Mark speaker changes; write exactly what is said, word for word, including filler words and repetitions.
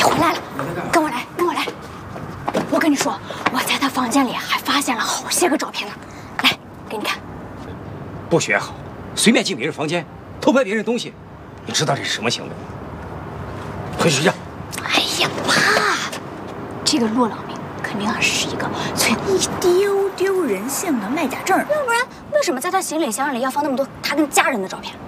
Speaker 1: 回来了，跟我来，跟我来。我跟你说，我在他房间里还发现了好些个照片呢，来，给你看。
Speaker 2: 不学好，随便进别人房间偷拍别人东西，你知道这是什么行为吗？回去睡觉。
Speaker 1: 哎呀，爸，这个骆老明肯定是一个存一丢丢人性的卖假证，要不然为什么在他行李箱里要放那么多他跟家人的照片？